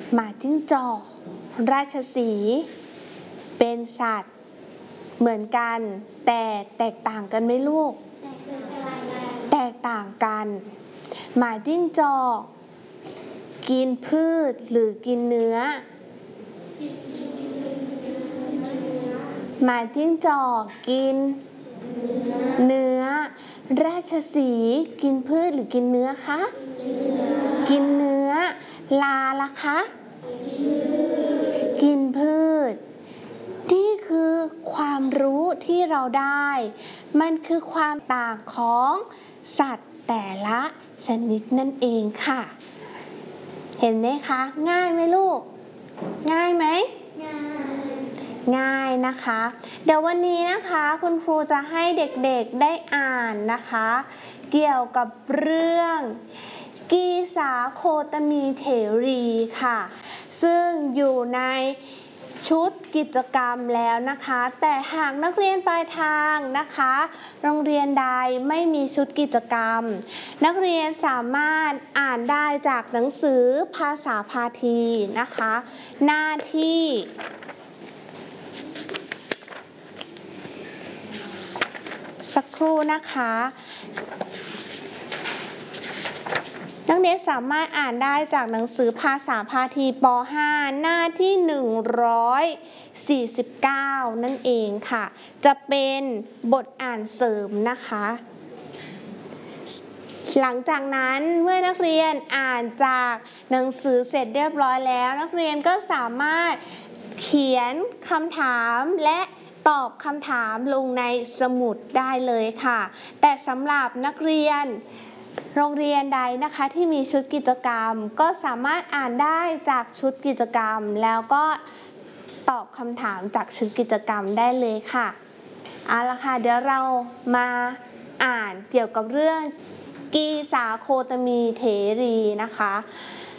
หมาจิ้งจอกราชสีห์เป็นสัตว์เหมือนกันแต่แตกต่างกันไหมลูกแตกต่างกันหมาจิ้งจอกกินพืชหรือกินเนื้อหมาจิ้งจอกกินเนื้อราชสีห์กินพืชหรือกินเนื้อคะกินเนื้อลาล่ะคะกินพืชนี่คือความรู้ที่เราได้มันคือความต่างของสัตว์แต่ละชนิดนั่นเองค่ะเห็นไหมคะง่ายไหมลูกง่ายไหมง่ายนะคะเดี๋ยววันนี้นะคะคุณครูจะให้เด็กๆได้อ่านนะคะเกี่ยวกับเรื่องกีสาโคตมีเถรีค่ะซึ่งอยู่ในชุดกิจกรรมแล้วนะคะแต่หากนักเรียนปลายทางนะคะโรงเรียนใดไม่มีชุดกิจกรรมนักเรียนสามารถอ่านได้จากหนังสือภาษาพาทีนะคะหน้าที่สักครู่นะคะนักเรียนสามารถอ่านได้จากหนังสือภาษาพาทีป .5 หน้าที่149นั่นเองค่ะจะเป็นบทอ่านเสริมนะคะหลังจากนั้นเมื่อนักเรียนอ่านจากหนังสือเสร็จเรียบร้อยแล้วนักเรียนก็สามารถเขียนคำถามและตอบคำถามลงในสมุดได้เลยค่ะแต่สำหรับนักเรียนโรงเรียนใดนะคะที่มีชุดกิจกรรมก็สามารถอ่านได้จากชุดกิจกรรมแล้วก็ตอบคำถามจากชุดกิจกรรมได้เลยค่ะเอาละค่ะเดี๋ยวเรามาอ่านเกี่ยวกับเรื่องกีสาโคตมีเถรีนะคะ